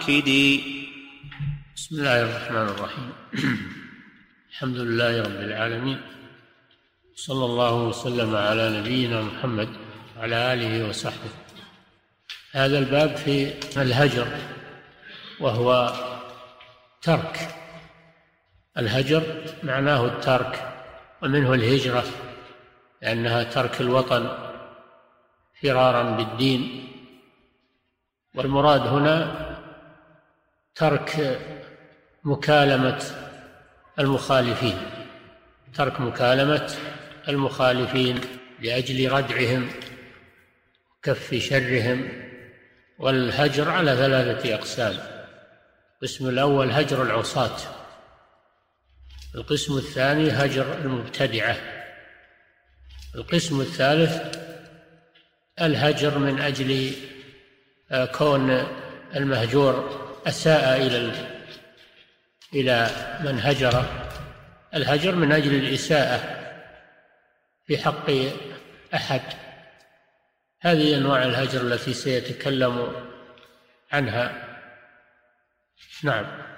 بسم الله الرحمن الرحيم. الحمد لله رب العالمين، صلى الله وسلم على نبينا محمد وعلى آله وصحبه. هذا الباب في الهجر، وهو ترك. الهجر معناه الترك، ومنه الهجرة لأنها ترك الوطن فرارا بالدين. والمراد هنا ترك مكالمة المخالفين، ترك مكالمة المخالفين لأجل ردعهم وكف شرهم. والهجر على 3 أقسام: القسم الأول هجر العصاة، القسم الثاني هجر المبتدعة، القسم الثالث الهجر من أجل كون المهجور أساء إلى من هجر، الهجر من أجل الإساءة في حق أحد. هذه أنواع الهجر التي سيتكلم عنها. نعم.